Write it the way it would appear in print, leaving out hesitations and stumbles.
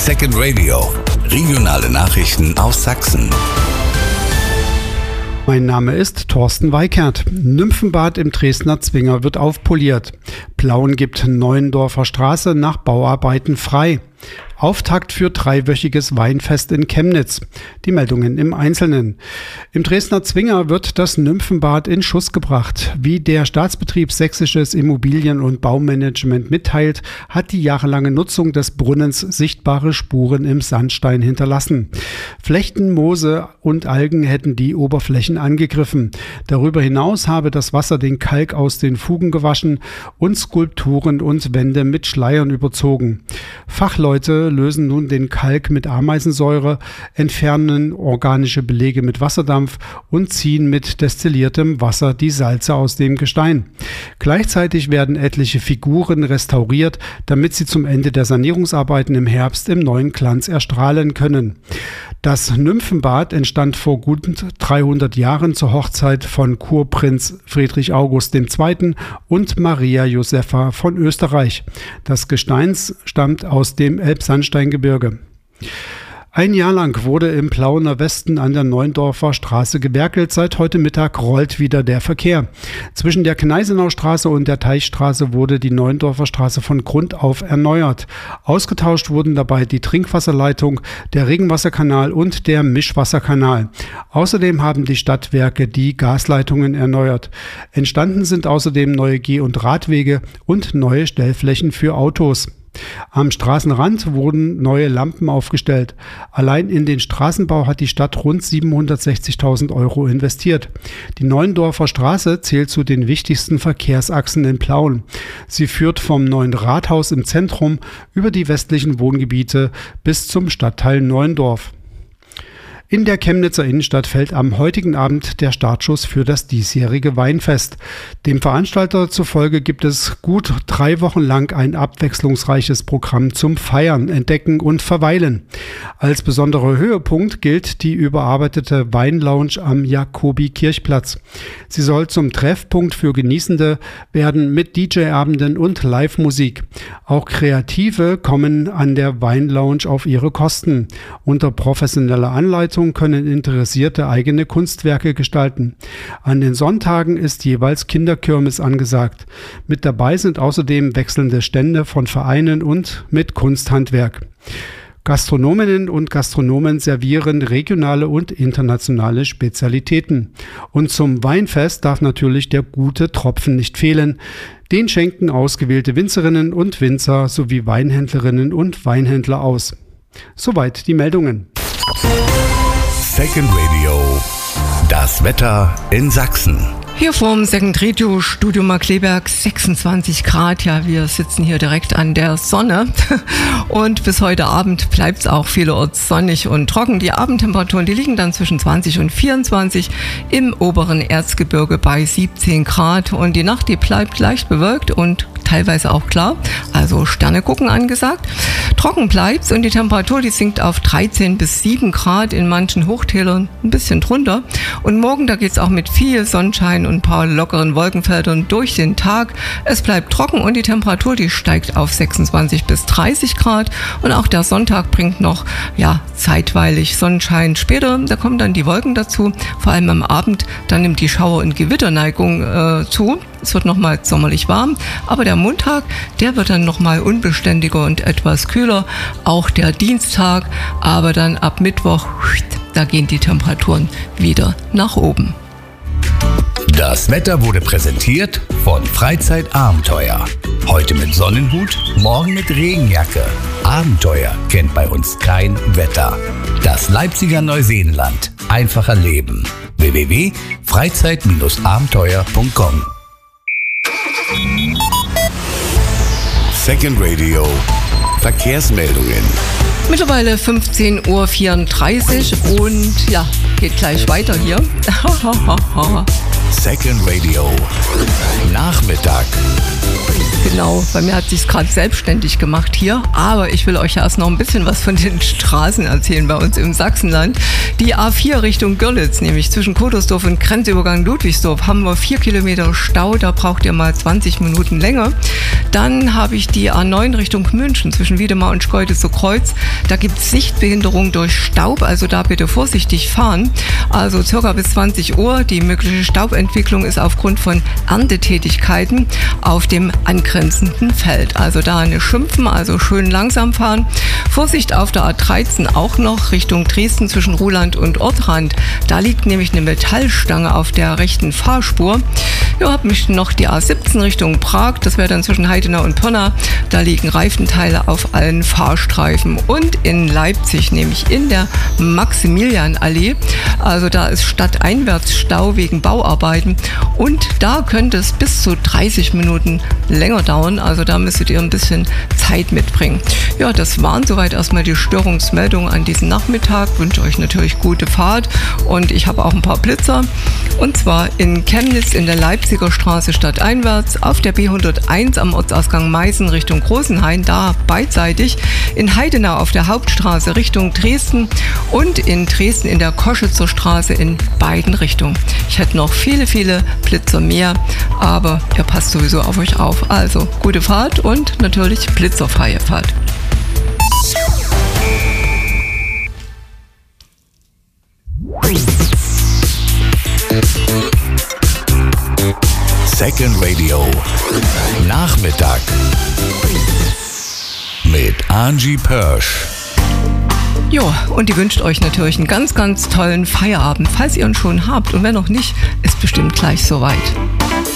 Second Radio. Regionale Nachrichten aus Sachsen. Mein Name ist Thorsten Weikert. Nymphenbad im Dresdner Zwinger wird aufpoliert. Plauen gibt Neuendorfer Straße nach Bauarbeiten frei. Auftakt für 3-wöchiges Weinfest in Chemnitz. Die Meldungen im Einzelnen. Im Dresdner Zwinger wird das Nymphenbad in Schuss gebracht. Wie der Staatsbetrieb Sächsisches Immobilien- und Baumanagement mitteilt, hat die jahrelange Nutzung des Brunnens sichtbare Spuren im Sandstein hinterlassen. Flechten, Moose und Algen hätten die Oberflächen angegriffen. Darüber hinaus habe das Wasser den Kalk aus den Fugen gewaschen und Skulpturen und Wände mit Schleiern überzogen. Fachleute lösen nun den Kalk mit Ameisensäure, entfernen organische Belege mit Wasserdampf und ziehen mit destilliertem Wasser die Salze aus dem Gestein. Gleichzeitig werden etliche Figuren restauriert, damit sie zum Ende der Sanierungsarbeiten im Herbst im neuen Glanz erstrahlen können. Das Nymphenbad entstand vor gut 300 Jahren zur Hochzeit von Kurprinz Friedrich August II. Und Maria Josepha von Österreich. Das Gestein stammt aus dem Elbsandsteingebirge. Ein Jahr lang wurde im Plauener Westen an der Neuendorfer Straße gewerkelt. Seit heute Mittag rollt wieder der Verkehr. Zwischen der Gneisenaustraße und der Teichstraße wurde die Neuendorfer Straße von Grund auf erneuert. Ausgetauscht wurden dabei die Trinkwasserleitung, der Regenwasserkanal und der Mischwasserkanal. Außerdem haben die Stadtwerke die Gasleitungen erneuert. Entstanden sind außerdem neue Geh- und Radwege und neue Stellflächen für Autos. Am Straßenrand wurden neue Lampen aufgestellt. Allein in den Straßenbau hat die Stadt rund 760.000 € investiert. Die Neuendorfer Straße zählt zu den wichtigsten Verkehrsachsen in Plauen. Sie führt vom neuen Rathaus im Zentrum über die westlichen Wohngebiete bis zum Stadtteil Neuendorf. In der Chemnitzer Innenstadt fällt am heutigen Abend der Startschuss für das diesjährige Weinfest. Dem Veranstalter zufolge gibt es gut 3 Wochen lang ein abwechslungsreiches Programm zum Feiern, Entdecken und Verweilen. Als besonderer Höhepunkt gilt die überarbeitete Weinlounge am Jakobi-Kirchplatz. Sie soll zum Treffpunkt für Genießende werden mit DJ-Abenden und Live-Musik. Auch Kreative kommen an der Weinlounge auf ihre Kosten. Unter professioneller Anleitung können Interessierte eigene Kunstwerke gestalten. An den Sonntagen ist jeweils Kinderkirmes angesagt. Mit dabei sind außerdem wechselnde Stände von Vereinen und mit Kunsthandwerk. Gastronominnen und Gastronomen servieren regionale und internationale Spezialitäten. Und zum Weinfest darf natürlich der gute Tropfen nicht fehlen. Den schenken ausgewählte Winzerinnen und Winzer sowie Weinhändlerinnen und Weinhändler aus. Soweit die Meldungen. Second Radio. Das Wetter in Sachsen. Hier vom Second Radio Studio Markkleeberg, 26 Grad. Ja, wir sitzen hier direkt an der Sonne. Und bis heute Abend bleibt es auch vielerorts sonnig und trocken. Die Abendtemperaturen, die liegen dann zwischen 20 und 24, im oberen Erzgebirge bei 17 Grad. Und die Nacht, die bleibt leicht bewölkt und teilweise auch klar, also Sterne gucken angesagt. Trocken bleibt's und die Temperatur, die sinkt auf 13 bis 7 Grad, in manchen Hochtälern ein bisschen drunter. Und morgen, da geht's auch mit viel Sonnenschein und ein paar lockeren Wolkenfeldern durch den Tag. Es bleibt trocken und die Temperatur, die steigt auf 26 bis 30 Grad. Und auch der Sonntag bringt noch, zeitweilig Sonnenschein. Später, da kommen dann die Wolken dazu. Vor allem am Abend, dann nimmt die Schauer- und Gewitterneigung zu. Es wird nochmal sommerlich warm, aber der Montag, der wird dann nochmal unbeständiger und etwas kühler. Auch der Dienstag, aber dann ab Mittwoch, da gehen die Temperaturen wieder nach oben. Das Wetter wurde präsentiert von Freizeitabenteuer. Heute mit Sonnenhut, morgen mit Regenjacke. Abenteuer kennt bei uns kein Wetter. Das Leipziger Neuseenland. Einfacher Leben. www.freizeit-abenteuer.com. Second Radio. Verkehrsmeldungen. Mittlerweile 15:34 Uhr und geht gleich weiter hier. Second Radio. Nachmittag. Genau, bei mir hat sich's gerade selbstständig gemacht hier, aber ich will euch erst noch ein bisschen was von den Straßen erzählen bei uns im Sachsenland. Die A4 Richtung Görlitz, nämlich zwischen Kodersdorf und Grenzübergang Ludwigsdorf, haben wir 4 Kilometer Stau, da braucht ihr mal 20 Minuten länger. Dann habe ich die A9 Richtung München zwischen Wiedemar und Schkeuditzer Kreuz. Da gibt es Sichtbehinderung durch Staub, also da bitte vorsichtig fahren. Also circa bis 20 Uhr. Die mögliche Staubentwicklung ist aufgrund von Erntetätigkeiten auf dem angrenzenden Feld. Also da nicht schimpfen, also schön langsam fahren. Vorsicht auf der A13 auch noch Richtung Dresden zwischen Ruhland und Ortrand. Da liegt nämlich eine Metallstange auf der rechten Fahrspur. Ja, hab mich noch die A17 Richtung Prag, das wäre dann zwischen Heidenau und Pirna. Da liegen Reifenteile auf allen Fahrstreifen. Und in Leipzig, nämlich in der Maximilianallee, also da ist stadteinwärts Stau wegen Bauarbeiten und da könnte es bis zu 30 Minuten länger dauern, also da müsstet ihr ein bisschen Zeit mitbringen. Ja, das waren soweit erstmal die Störungsmeldungen an diesem Nachmittag. Ich wünsche euch natürlich gute Fahrt und ich habe auch ein paar Blitzer. Und zwar in Chemnitz in der Leipziger Straße stadteinwärts, auf der B101 am Ortsausgang Meißen Richtung Großenhain, da beidseitig, in Heidenau auf der Hauptstraße Richtung Dresden und in Dresden in der Koschitzer Straße in beiden Richtungen. Ich hätte noch viele, viele Blitzer mehr, aber ihr passt sowieso auf euch auf. Also gute Fahrt und natürlich blitzerfreie Fahrt. Second Radio. Nachmittag. Mit Angie Pörsch. Ja, und die wünscht euch natürlich einen ganz, ganz tollen Feierabend, falls ihr ihn schon habt. Und wenn noch nicht, ist bestimmt gleich soweit.